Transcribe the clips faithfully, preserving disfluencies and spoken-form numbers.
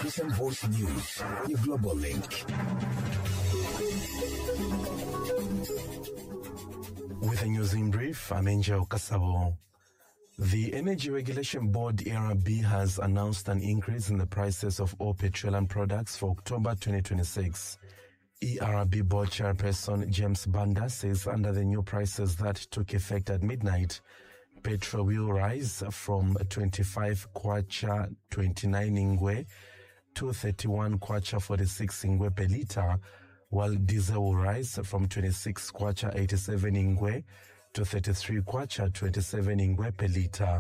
Christian Voice News, your global link. With a news in brief, I'm Angel Kasabo. The Energy Regulation Board, E R B, has announced an increase in the prices of all petroleum products for October twenty twenty-six. E R B Board Chairperson James Banda says under the new prices that took effect at midnight, petrol will rise from twenty-five kwacha twenty-nine ingwe to thirty-one kwacha forty-six ingwe per litre, while diesel will rise from twenty-six kwacha eighty-seven ingwe to thirty-three kwacha twenty-seven ingwe per litre.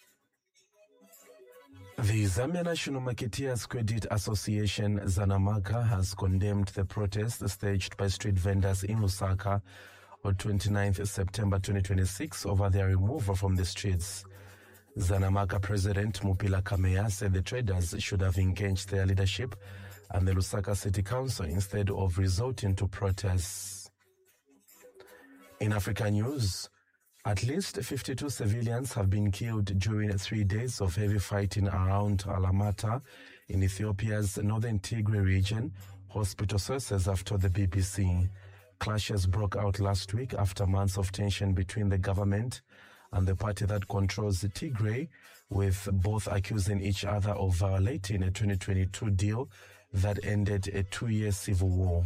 The Zambia National Marketeers Credit Association, Zanamaka, has condemned the protest staged by street vendors in Lusaka on twenty-ninth September twenty twenty-six over their removal from the streets. Zanamaka President Mupila Kameya said the traders should have engaged their leadership and the Lusaka City Council instead of resorting to protests. In Africa news, at least fifty-two civilians have been killed during three days of heavy fighting around Alamata in Ethiopia's northern Tigray region, hospital sources have told the B B C. Clashes broke out last week after months of tension between the government and the party that controls the Tigray, with both accusing each other of violating a twenty twenty-two deal that ended a two-year civil war.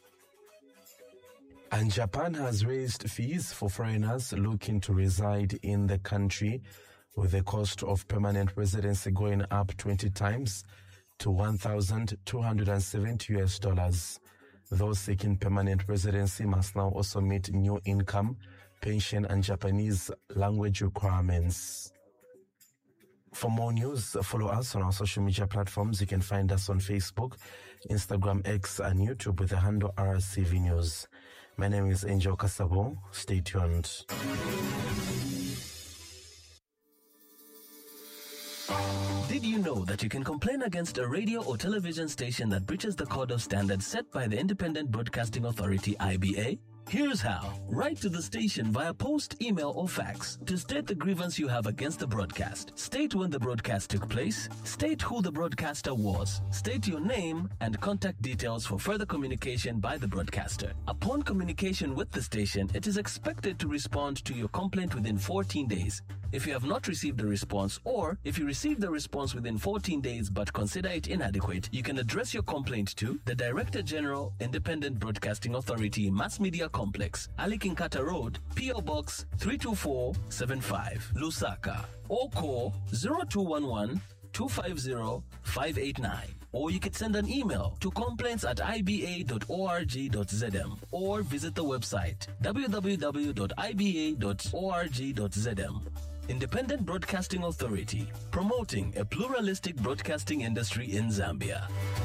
And Japan has raised fees for foreigners looking to reside in the country, with the cost of permanent residency going up twenty times to one thousand two hundred seventy U S dollars. Those seeking permanent residency must now also meet new income, pension, and Japanese language requirements. For more news, follow us on our social media platforms. You can find us on Facebook, Instagram, X, and YouTube with the handle R C V News. My name is Angel Kasabo. Stay tuned. Did you know that you can complain against a radio or television station that breaches the code of standards set by the Independent Broadcasting Authority, I B A? Here's how. Write to the station via post, email, or fax to state the grievance you have against the broadcast. State when the broadcast took place, state who the broadcaster was, state your name, and contact details for further communication by the broadcaster. Upon communication with the station, it is expected to respond to your complaint within fourteen days. If you have not received a response, or if you received the response within fourteen days but consider it inadequate, you can address your complaint to the Director General, Independent Broadcasting Authority, Mass Media Complex, Ali Kinkata Road, P O Box three two four seven five, Lusaka, or call zero two one one, two five zero, five eight nine. Or you could send an email to complaints at i b a dot org dot z m or visit the website w w w dot i b a dot org dot z m. Independent Broadcasting Authority, promoting a pluralistic broadcasting industry in Zambia.